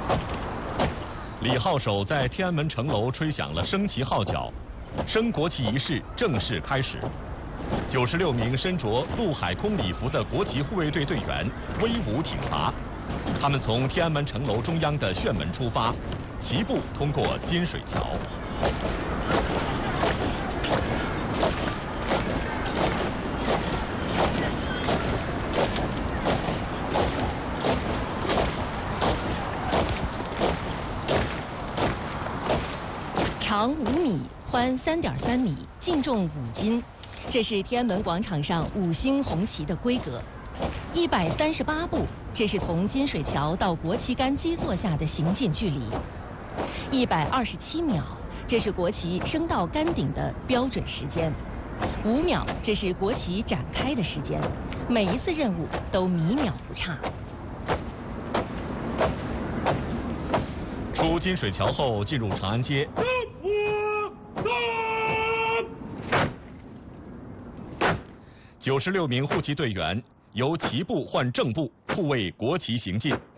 李号手在天安门城楼吹响了升旗号角，升国旗仪式正式开始。96名身着陆海空礼服的国旗护卫队队员威武挺拔，他们从天安门城楼中央的旋门出发，齐步通过金水桥。 长5米，宽3.3米，净重5斤，这是天安门广场上5星红旗的规格。138步，这是从金水桥到国旗杆基座下的行进距离。127秒，这是国旗升到杆顶的标准时间。5秒，这是国旗展开的时间。每一次任务都米秒不差。 出金水桥后，进入长安街。96名护旗队员由齐步换正步，护卫国旗行进。